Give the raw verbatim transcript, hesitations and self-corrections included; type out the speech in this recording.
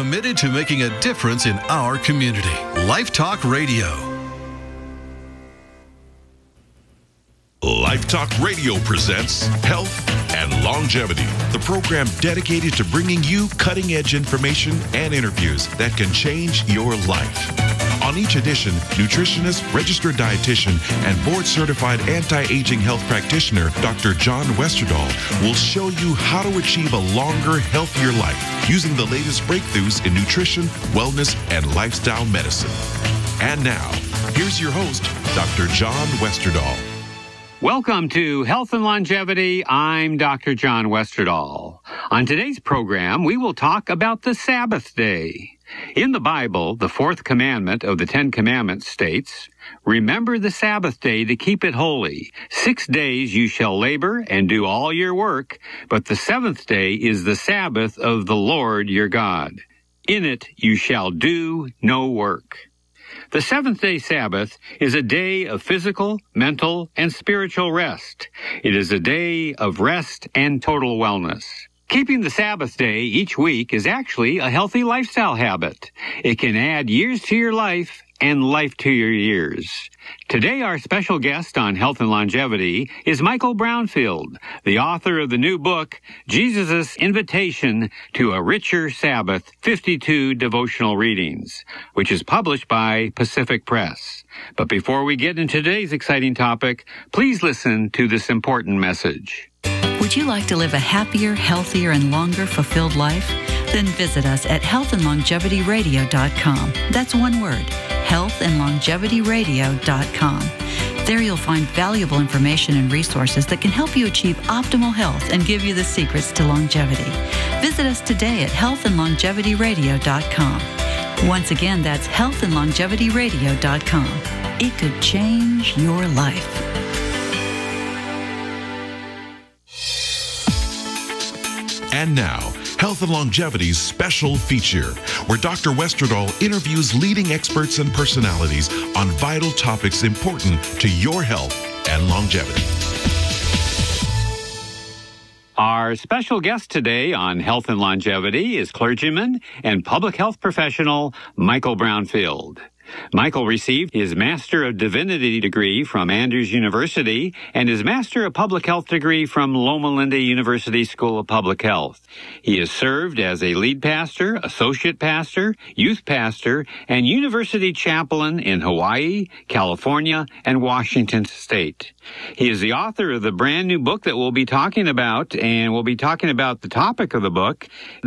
committed to making a difference in our community. Life Talk Radio. Life Talk Radio presents Health and Longevity, the program dedicated to bringing you cutting-edge information and interviews that can change your life. On each edition, nutritionist, registered dietitian, and board-certified anti-aging health practitioner, Doctor John Westerdahl, will show you how to achieve a longer, healthier life using the latest breakthroughs in nutrition, wellness, and lifestyle medicine. And now, here's your host, Doctor John Westerdahl. Welcome to Health and Longevity. I'm Doctor John Westerdahl. On today's program, we will talk about the Sabbath day. In the Bible, the fourth commandment of the Ten Commandments states, "Remember the Sabbath day to keep it holy. Six days you shall labor and do all your work, but the seventh day is the Sabbath of the Lord your God. In it you shall do no work." The seventh-day Sabbath is a day of physical, mental, and spiritual rest. It is a day of rest and total wellness. Keeping the Sabbath day each week is actually a healthy lifestyle habit. It can add years to your life and life to your years. Today, our special guest on Health and Longevity is Michael Brownfield, the author of the new book, Jesus' Invitation to a Richer Sabbath, fifty-two Devotional Readings, which is published by Pacific Press. But before we get into today's exciting topic, please listen to this important message. Would you like to live a happier, healthier, and longer fulfilled life? Then visit us at health and longevity radio dot com. That's one word, health and longevity radio dot com. There you'll find valuable information and resources that can help you achieve optimal health and give you the secrets to longevity. Visit us today at health and longevity radio dot com. Once again, that's health and longevity radio dot com. It could change your life. And now, Health and Longevity's special feature, where Doctor Westerdahl interviews leading experts and personalities on vital topics important to your health and longevity. Our special guest today on Health and Longevity is clergyman and public health professional Michael Brownfield. Michael received his Master of Divinity degree from Andrews University and his Master of Public Health degree from Loma Linda University School of Public Health. He has served as a lead pastor, associate pastor, youth pastor, and university chaplain in Hawaii, California, and Washington State. He is the author of the brand new book that we'll be talking about, and we'll be talking about the topic of the book,